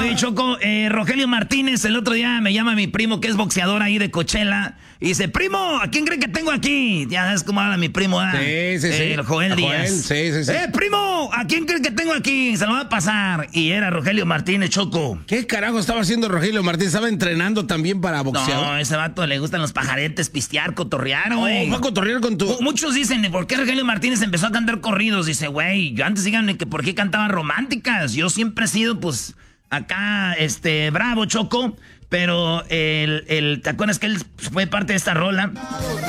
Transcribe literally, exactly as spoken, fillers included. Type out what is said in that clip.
Oye, Choco, eh, Rogelio Martínez, el otro día me llama mi primo que es boxeador ahí de Coachella. Y dice, primo, ¿a quién cree que tengo aquí? Ya sabes cómo habla mi primo, ¿eh? Sí, sí, sí. El Joel A Díaz. Joel, sí, sí, sí. Eh, primo, ¿a quién cree que tengo aquí? Se lo va a pasar. Y era Rogelio Martínez, Choco. ¿Qué carajo estaba haciendo Rogelio Martínez? ¿Estaba entrenando también para boxear? No, ese vato le gustan los pajaretes, pistear, cotorrear, güey. Oh, va a cotorrear con tu... Muchos dicen, ¿por qué Rogelio Martínez empezó a cantar corridos? Dice, güey, yo antes díganme que por qué cantaba románticas. Yo siempre he sido, pues, acá, este, bravo, Choco. Pero el, el, ¿te acuerdas que él fue parte de esta rola?